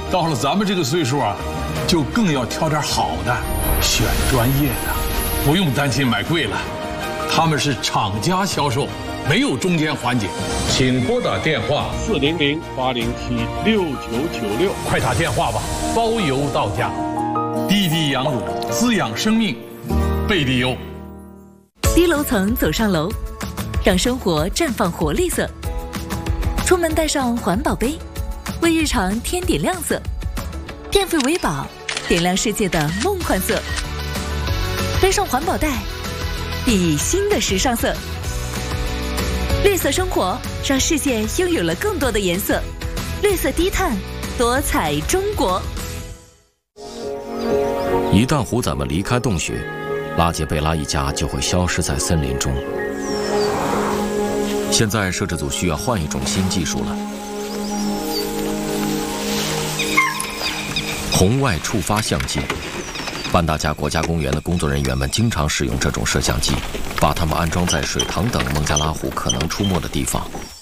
到了咱们这个岁数啊，就更要挑点好的，选专业的，不用担心买贵了。他们是厂家销售，没有中间环节。请拨打电话400-807-6996，快打电话吧，包邮到家。滴滴养乳，滋养生命，贝蒂优。 低楼层走上楼，让生活绽放活力色。出门带上环保杯，为日常添点亮色。电费为宝，点亮世界的梦幻色。背上环保袋，熠熠新的时尚色。绿色生活，让世界拥有了更多的颜色。绿色低碳，多彩中国。 一旦虎崽们离开洞穴，拉杰贝拉一家就会消失在森林中。现在摄制组需要换一种新技术了。红外触发相机，班达加国家公园的工作人员们经常使用这种摄像机，把它们安装在水塘等孟加拉虎可能出没的地方。